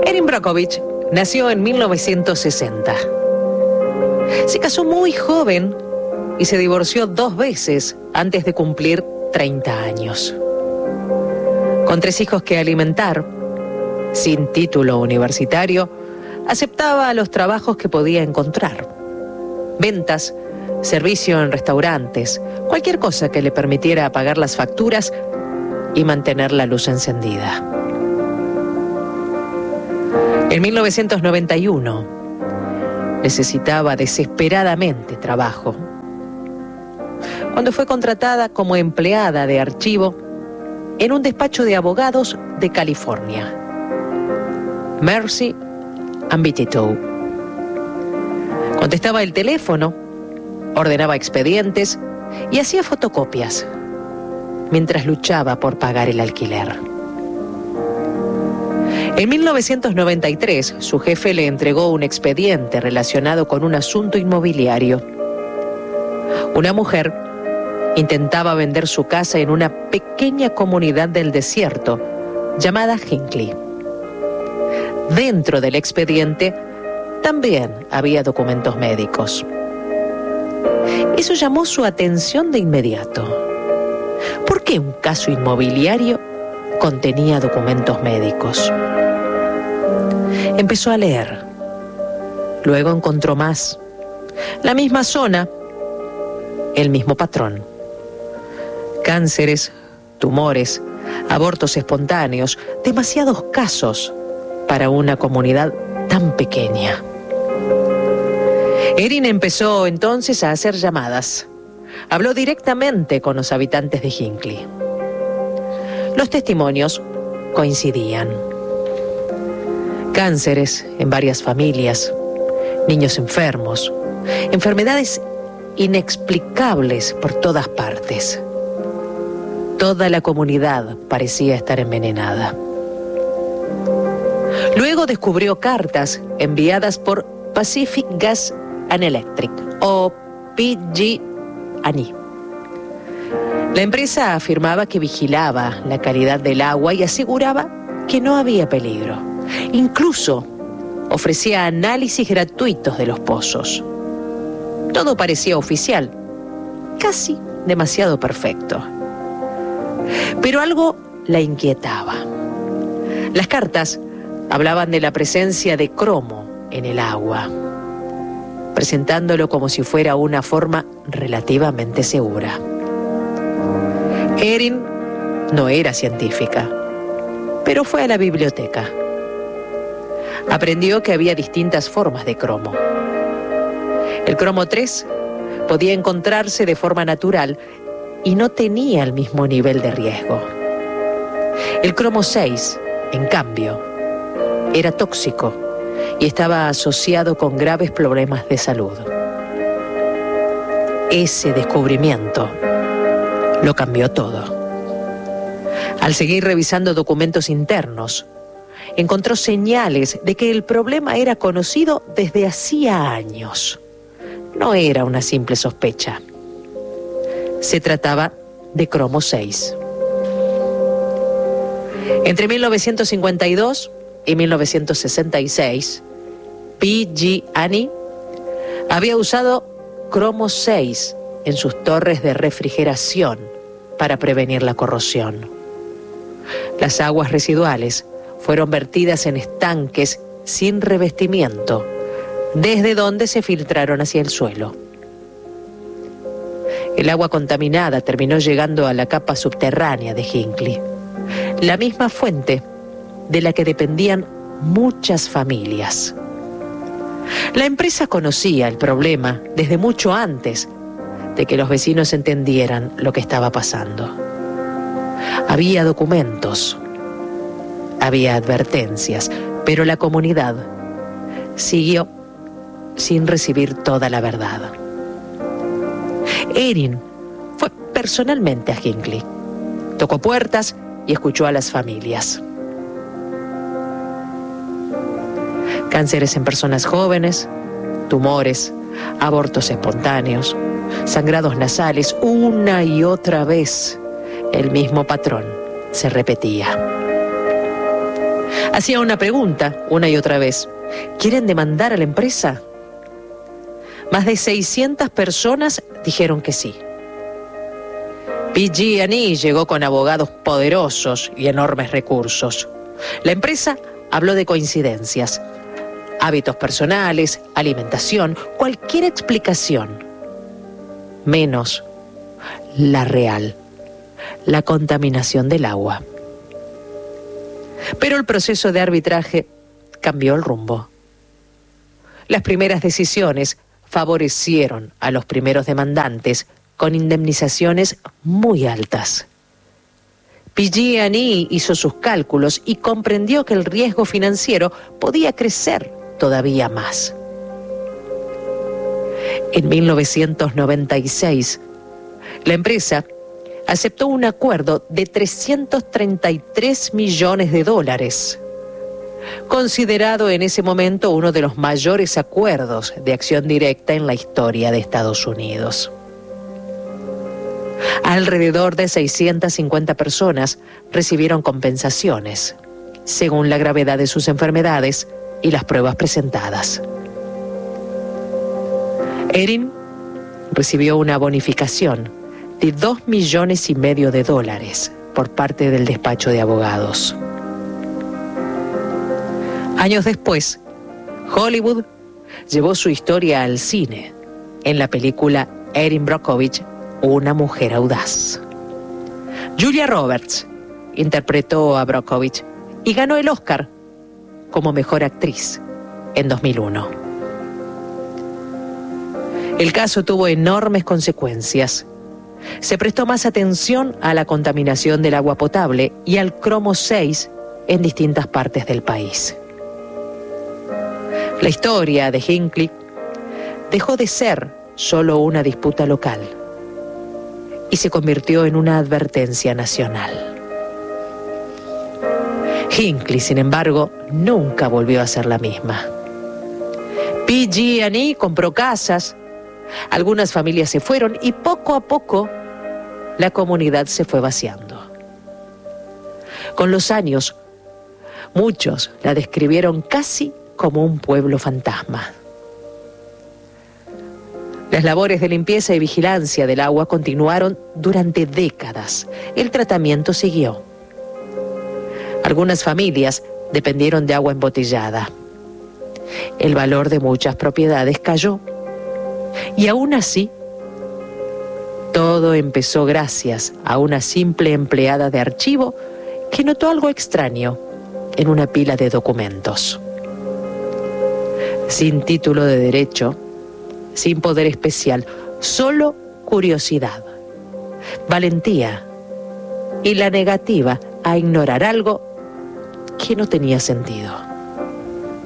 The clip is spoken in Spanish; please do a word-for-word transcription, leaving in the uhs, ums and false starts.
Erin Brockovich nació en mil novecientos sesenta. Se casó muy joven y se divorció dos veces antes de cumplir treinta años. Con tres hijos que alimentar, sin título universitario, aceptaba los trabajos que podía encontrar. Ventas, servicio en restaurantes, cualquier cosa que le permitiera pagar las facturas y mantener la luz encendida. En mil novecientos noventa y uno necesitaba desesperadamente trabajo. Cuando fue contratada como empleada de archivo en un despacho de abogados de California, Mercy and Bitito. Contestaba el teléfono, ordenaba expedientes y hacía fotocopias mientras luchaba por pagar el alquiler. En mil novecientos noventa y tres, su jefe le entregó un expediente relacionado con un asunto inmobiliario. Una mujer intentaba vender su casa en una pequeña comunidad del desierto llamada Hinckley. Dentro del expediente también había documentos médicos. Eso llamó su atención de inmediato. ¿Por qué un caso inmobiliario contenía documentos médicos? Empezó a leer. Luego encontró más. La misma zona, el mismo patrón. Cánceres, tumores, abortos espontáneos, demasiados casos para una comunidad tan pequeña. Erin empezó entonces a hacer llamadas. Habló directamente con los habitantes de Hinckley. Los testimonios coincidían. Cánceres en varias familias, niños enfermos, enfermedades inexplicables por todas partes. Toda la comunidad parecía estar envenenada. Luego descubrió cartas enviadas por Pacific Gas and Electric, o P G and E. La empresa afirmaba que vigilaba la calidad del agua y aseguraba que no había peligro. Incluso ofrecía análisis gratuitos de los pozos. Todo parecía oficial, casi demasiado perfecto. Pero algo la inquietaba. Las cartas hablaban de la presencia de cromo en el agua, presentándolo como si fuera una forma relativamente segura. Erin no era científica, pero fue a la biblioteca. Aprendió que había distintas formas de cromo. El cromo tres podía encontrarse de forma natural y no tenía el mismo nivel de riesgo. El cromo seis, en cambio, era tóxico y estaba asociado con graves problemas de salud. Ese descubrimiento lo cambió todo. Al seguir revisando documentos internos, encontró señales de que el problema era conocido desde hacía años. No era una simple sospecha. Se trataba de cromo seis. Entre mil novecientos cincuenta y dos y mil novecientos sesenta y seis, P G and E había usado cromo seis en sus torres de refrigeración para prevenir la corrosión. Las aguas residuales fueron vertidas en estanques sin revestimiento, desde donde se filtraron hacia el suelo. El agua contaminada terminó llegando a la capa subterránea de Hinckley, la misma fuente de la que dependían muchas familias. La empresa conocía el problema desde mucho antes de que los vecinos entendieran lo que estaba pasando. Había documentos, había advertencias, pero la comunidad siguió sin recibir toda la verdad. Erin fue personalmente a Hinckley, tocó puertas y escuchó a las familias. Cánceres en personas jóvenes, tumores, abortos espontáneos, sangrados nasales, una y otra vez el mismo patrón se repetía. Hacía una pregunta una y otra vez. ¿Quieren demandar a la empresa? Más de seiscientas personas dijeron que sí. P G and E llegó con abogados poderosos y enormes recursos. La empresa habló de coincidencias, hábitos personales, alimentación, cualquier explicación, menos la real, la contaminación del agua. Pero el proceso de arbitraje cambió el rumbo. Las primeras decisiones favorecieron a los primeros demandantes con indemnizaciones muy altas. P G and E hizo sus cálculos y comprendió que el riesgo financiero podía crecer todavía más. En mil novecientos noventa y seis, la empresa aceptó un acuerdo de trescientos treinta y tres millones de dólares, considerado en ese momento uno de los mayores acuerdos de acción directa en la historia de Estados Unidos. Alrededor de seiscientas cincuenta personas recibieron compensaciones, según la gravedad de sus enfermedades y las pruebas presentadas. Erin recibió una bonificación de dos millones y medio de dólares por parte del despacho de abogados. Años después, Hollywood llevó su historia al cine en la película Erin Brockovich, una mujer audaz. Julia Roberts interpretó a Brockovich y ganó el Oscar como mejor actriz en dos mil uno. El caso tuvo enormes consecuencias. Se prestó más atención a la contaminación del agua potable y al cromo seis en distintas partes del país. La historia de Hinckley dejó de ser solo una disputa local y se convirtió en una advertencia nacional. Hinckley, sin embargo, nunca volvió a ser la misma. P G and E compró casas, algunas familias se fueron y poco a poco la comunidad se fue vaciando. Con los años, muchos la describieron casi como un pueblo fantasma. Las labores de limpieza y vigilancia del agua continuaron durante décadas. El tratamiento siguió. Algunas familias dependieron de agua embotellada. El valor de muchas propiedades cayó. Y aún así, todo empezó gracias a una simple empleada de archivo que notó algo extraño en una pila de documentos. Sin título de derecho, sin poder especial, solo curiosidad, valentía y la negativa a ignorar algo que no tenía sentido.